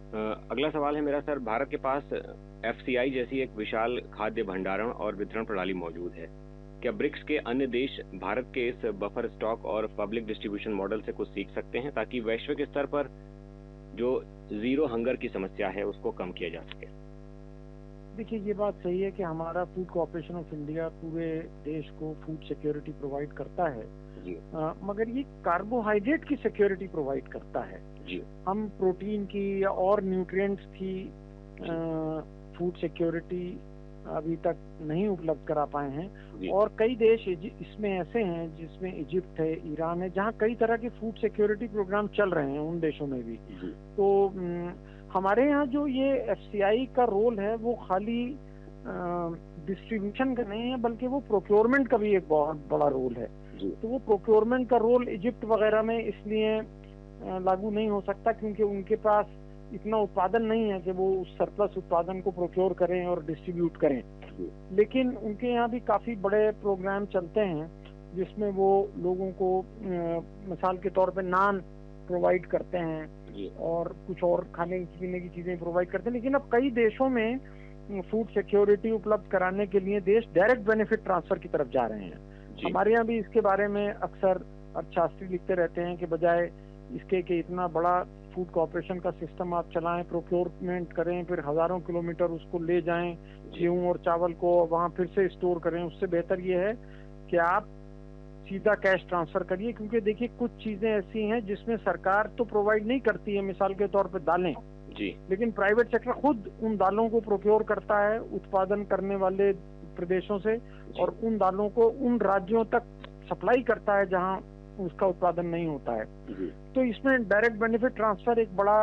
अगला सवाल है मेरा सर, भारत के पास एफसीआई जैसी एक विशाल खाद्य भंडारण और वितरण प्रणाली मौजूद है। क्या ब्रिक्स के अन्य देश भारत के इस बफर स्टॉक और पब्लिक डिस्ट्रीब्यूशन मॉडल से कुछ सीख सकते हैं ताकि वैश्विक स्तर पर जो जीरो हंगर की समस्या है उसको कम किया जा सके? देखिए, ये बात सही है कि हमारा फूड कॉर्पोरेशन ऑफ इंडिया पूरे देश को फूड सिक्योरिटी प्रोवाइड करता है। जी मगर ये कार्बोहाइड्रेट की सिक्योरिटी प्रोवाइड करता है। जी हम प्रोटीन की या और न्यूट्रिएंट्स की फूड सिक्योरिटी अभी तक नहीं उपलब्ध करा पाए हैं। और कई देश इसमें ऐसे हैं जिसमें इजिप्ट है, ईरान है, जहाँ कई तरह के फूड सिक्योरिटी प्रोग्राम चल रहे हैं उन देशों में भी। तो हमारे यहाँ जो ये एफसीआई का रोल है वो खाली डिस्ट्रीब्यूशन का नहीं है, बल्कि वो प्रोक्योरमेंट का भी एक बहुत बड़ा रोल है। तो वो प्रोक्योरमेंट का रोल इजिप्ट वगैरह में इसलिए लागू नहीं हो सकता क्योंकि उनके पास इतना उत्पादन नहीं है कि वो उस सरप्लस उत्पादन को प्रोक्योर करें और डिस्ट्रीब्यूट करें। लेकिन उनके यहाँ भी काफी बड़े प्रोग्राम चलते हैं जिसमें वो लोगों को मिसाल के तौर पे नान प्रोवाइड करते हैं और कुछ और खाने पीने की चीजें प्रोवाइड करते हैं। लेकिन अब कई देशों में फूड सिक्योरिटी उपलब्ध कराने के लिए देश डायरेक्ट बेनिफिट ट्रांसफर की तरफ जा रहे हैं। हमारे यहाँ भी इसके बारे में अक्सर अर्थशास्त्री लिखते रहते हैं कि बजाय इसके कि इतना बड़ा फूड कॉर्पोरेशन का सिस्टम आप चलाएं, प्रोक्योरमेंट करें, फिर हजारों किलोमीटर उसको ले जाएं गेहूं और चावल को वहां फिर से स्टोर करें, उससे बेहतर ये है कि आप सीधा कैश ट्रांसफर करिए। क्योंकि देखिए, कुछ चीजें ऐसी हैं जिसमें सरकार तो प्रोवाइड नहीं करती है, मिसाल के तौर पर दालें, लेकिन प्राइवेट सेक्टर खुद उन दालों को प्रोक्योर करता है उत्पादन करने वाले प्रदेशों से और उन दालों को उन राज्यों तक सप्लाई करता है जहां उसका उत्पादन नहीं होता है। तो इसमें डायरेक्ट बेनिफिट ट्रांसफर एक बड़ा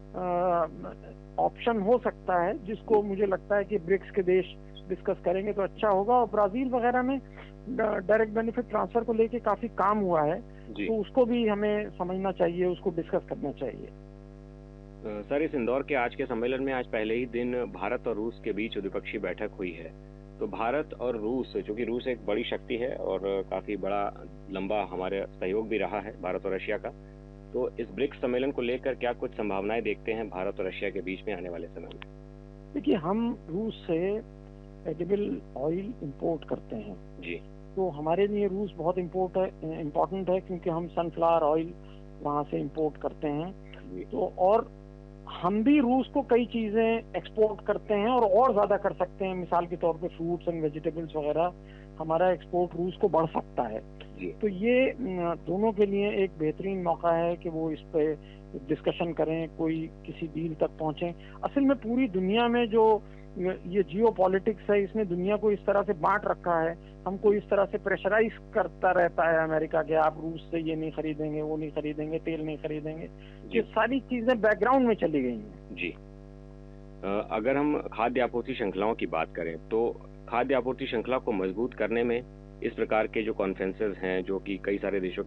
ऑप्शन हो सकता है जिसको मुझे लगता है कि ब्रिक्स के देश डिस्कस करेंगे तो अच्छा होगा। और ब्राजील वगैरह में डायरेक्ट बेनिफिट ट्रांसफर को लेके काफी काम हुआ है, तो उसको भी हमें समझना चाहिए, उसको डिस्कस करना चाहिए। सर, इस इंदौर के आज के सम्मेलन में आज पहले ही दिन भारत और रूस के बीच द्विपक्षीय बैठक हुई है। तो भारत और रूस, चूंकि रूस एक बड़ी शक्ति है और काफी बड़ा लंबा हमारे सहयोग भी रहा है भारत और रशिया का, तो इस ब्रिक्स सम्मेलन को लेकर क्या कुछ संभावनाएं देखते हैं भारत और रशिया के बीच में आने वाले समय में? देखिए, हम रूस से एडिबल ऑयल इंपोर्ट करते हैं जी। तो हमारे लिए रूस बहुत इम्पोर्टेंट है क्योंकि हम सनफ्लावर ऑयल वहाँ से इंपोर्ट करते हैं। तो और हम भी रूस को कई चीजें एक्सपोर्ट करते हैं और ज्यादा कर सकते हैं। मिसाल के तौर पे फ्रूट्स एंड वेजिटेबल्स वगैरह हमारा एक्सपोर्ट रूस को बढ़ सकता है। तो ये दोनों के लिए एक बेहतरीन मौका है कि वो इस पे डिस्कशन करें, कोई किसी डील तक पहुंचे। असल में पूरी दुनिया में जो ये जियो पॉलिटिक्स है, इसने दुनिया को इस तरह से बांट रखा है, हमको इस तरह से प्रेशराइज करता रहता है अमेरिका के, आप रूस से ये नहीं खरीदेंगे, वो नहीं खरीदेंगे, तेल नहीं खरीदेंगे। ये सारी चीजें बैकग्राउंड में चली गई हैं। जी। अगर हम खाद्य आपूर्ति श्रृंखलाओं की बात करें तो खाद्य आपूर्ति श्रृंखला को मजबूत करने में इस प्रकार के जो कॉन्फ्रेंसेस हैं जो कि कई सारे देशों